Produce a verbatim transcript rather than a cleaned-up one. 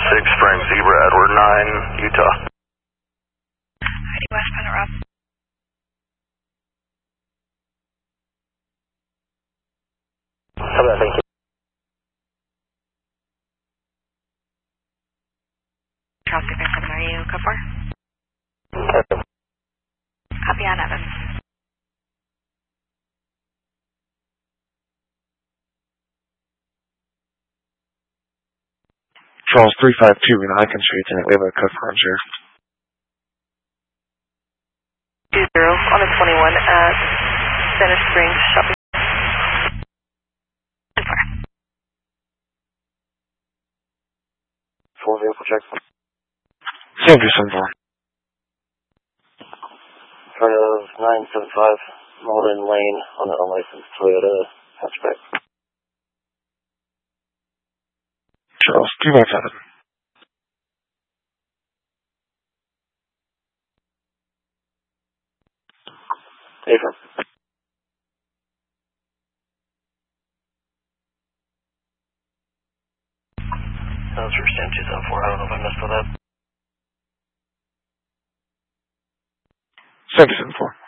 six, Frank Zebra, Edward nine, Utah. I D West, Pilot Rob. How about thank you? Charles Skipper seven, are you code four? Okay. Copy on Evans. Charles three five two in Icon Street, and we have a code for here. two zero on the twenty-one at Center Springs Shopping. Four vehicle check. Thank you, seven four. In front of nine seven five Malden Lane on the unlicensed Toyota hatchback. Charles two five seven. Affirm. That was for stand two seven four. I don't know if I missed with that. Thank you, seven four.